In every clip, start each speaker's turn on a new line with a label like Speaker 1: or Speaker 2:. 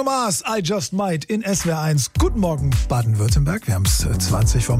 Speaker 1: Mars, I Just Might in SWR 1. Guten Morgen, Baden-Württemberg. Wir haben es 20 von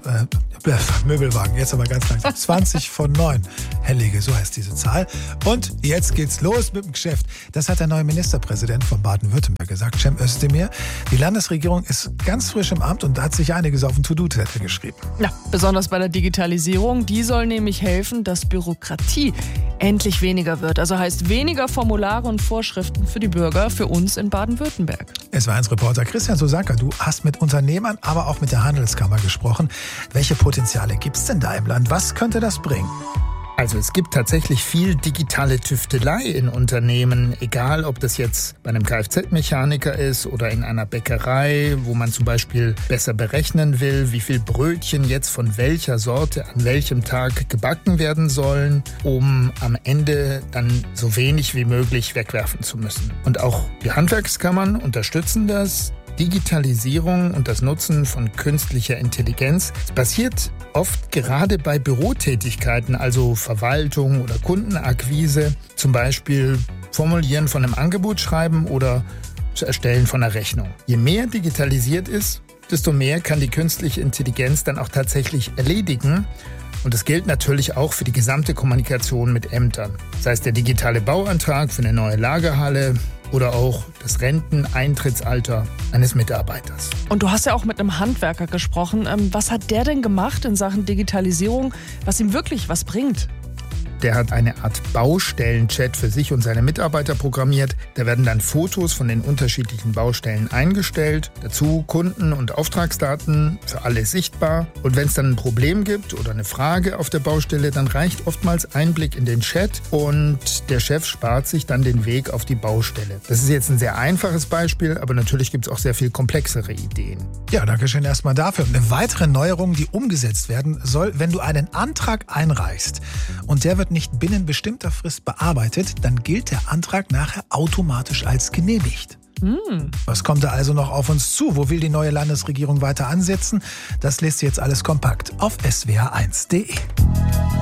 Speaker 1: Möbelwagen, jetzt aber ganz langsam. 20 von 9. Hellige, so heißt diese Zahl. Und jetzt geht's los mit dem Geschäft. Das hat der neue Ministerpräsident von Baden-Württemberg gesagt, Cem Özdemir. Die Landesregierung ist ganz frisch im Amt und hat sich einiges auf den To-Do-Zettel geschrieben.
Speaker 2: Ja, besonders bei der Digitalisierung. Die soll nämlich helfen, dass Bürokratie endlich weniger wird. Also heißt weniger Formulare und Vorschriften für die Bürger, für uns in Baden-Württemberg.
Speaker 1: SWR1-Reporter Christian Susaka, du hast mit Unternehmern, aber auch mit der Handelskammer gesprochen. Welche Potenziale gibt es denn da im Land? Was könnte das bringen?
Speaker 3: Also es gibt tatsächlich viel digitale Tüftelei in Unternehmen, egal ob das jetzt bei einem Kfz-Mechaniker ist oder in einer Bäckerei, wo man zum Beispiel besser berechnen will, wie viel Brötchen jetzt von welcher Sorte an welchem Tag gebacken werden sollen, um am Ende dann so wenig wie möglich wegwerfen zu müssen. Und auch die Handwerkskammern unterstützen das. Digitalisierung und das Nutzen von künstlicher Intelligenz passiert oft gerade bei Bürotätigkeiten, also Verwaltung oder Kundenakquise, zum Beispiel Formulieren von einem Angebotsschreiben oder das Erstellen von einer Rechnung. Je mehr digitalisiert ist, desto mehr kann die künstliche Intelligenz dann auch tatsächlich erledigen. Und das gilt natürlich auch für die gesamte Kommunikation mit Ämtern. Sei es der digitale Bauantrag für eine neue Lagerhalle oder auch das Renteneintrittsalter eines Mitarbeiters.
Speaker 2: Und du hast ja auch mit einem Handwerker gesprochen. Was hat der denn gemacht in Sachen Digitalisierung, was ihm wirklich was bringt?
Speaker 3: Der hat eine Art Baustellen-Chat für sich und seine Mitarbeiter programmiert. Da werden dann Fotos von den unterschiedlichen Baustellen eingestellt. Dazu Kunden- und Auftragsdaten für alle sichtbar. Und wenn es dann ein Problem gibt oder eine Frage auf der Baustelle, dann reicht oftmals ein Blick in den Chat und der Chef spart sich dann den Weg auf die Baustelle. Das ist jetzt ein sehr einfaches Beispiel, aber natürlich gibt es auch sehr viel komplexere Ideen.
Speaker 1: Ja, danke schön erstmal dafür. Eine weitere Neuerung, die umgesetzt werden soll, wenn du einen Antrag einreichst und der wird nicht binnen bestimmter Frist bearbeitet, dann gilt der Antrag nachher automatisch als genehmigt. Was kommt da also noch auf uns zu? Wo will die neue Landesregierung weiter ansetzen? Das lässt jetzt alles kompakt auf swr1.de.